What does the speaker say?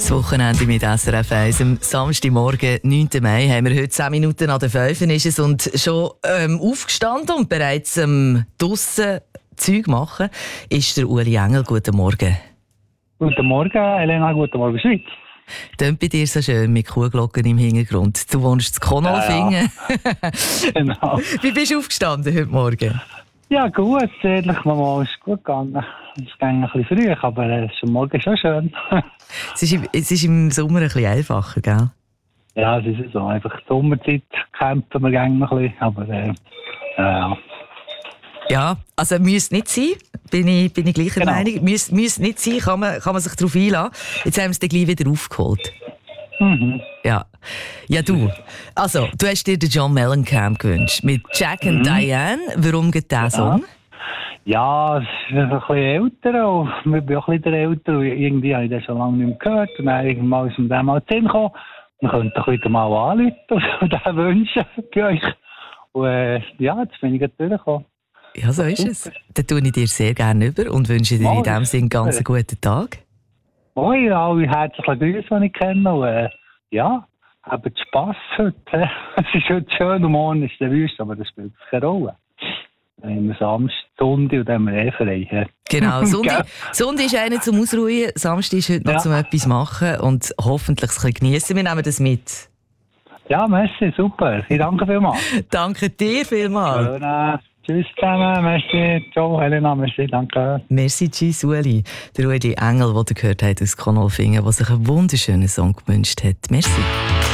Das Wochenende mit SRF 1. Am Samstagmorgen, 9. Mai, haben wir heute 10 Minuten an der 5 ist es und schon aufgestanden und bereits draussen Zeug machen, ist der Uli Engel. Guten Morgen. Guten Morgen, Elena. Guten Morgen, Schweiz. Tönt bei dir so schön mit Kuhglocken im Hintergrund. Du wohnst in Konolfingen. Ja. Genau. Wie bist du aufgestanden heute Morgen? Ja, gut. Ehrlich, Mama ist gut gegangen. Es ging ein bisschen früh, aber es ist am Morgen schon schön. Es ist im Sommer ein bisschen einfacher, gell? Ja, es ist so. Einfach die Sommerzeit kämpfen wir gerne ein bisschen. Aber ja. Ja, also müsste nicht sein, bin ich gleicher Genau. Meinung. Müsste nicht sein, kann man sich darauf einlassen. Jetzt haben wir es dann gleich wieder aufgeholt. Mhm. Ja, du. Also, du hast dir den John Mellencamp gewünscht mit Jack und Diane. Warum geht dieser Song? Ja, es ist ein bisschen älter. Und ich bin auch ein bisschen älter. Und irgendwie habe ich das schon lange nicht mehr gehört. Und dann irgendwann ist mir der mal in den Sinn gekommen. Man könnte doch wieder mal anrufen und den wünschen bei euch. Und ja, jetzt bin ich gerade durchgekommen. Ja, so ist es. Dann tue ich dir sehr gerne über und wünsche dir in diesem Sinne ganz einen guten Tag. Moin, alle herzlichen Grüße, die ich kenne. Und ja, habt Spass heute. Es ist heute schön und morgen ist der Wüste, aber das spielt keine Rolle. Dann haben wir Samstag, Sonntag und dann haben wir frei. Genau, Sonntag ist einer zum Ausruhen, Samstag ist heute noch zum etwas machen und hoffentlich ein bisschen geniessen. Wir nehmen das mit. Ja, merci, super. Ich danke vielmals. Danke dir vielmals. Tschüss zusammen, merci. Ciao, Helena, merci, danke. Merci, tschüss, Uli. Der Uli Engel, den ihr gehört habt aus Konolfingen, der sich einen wunderschönen Song gewünscht hat. Merci.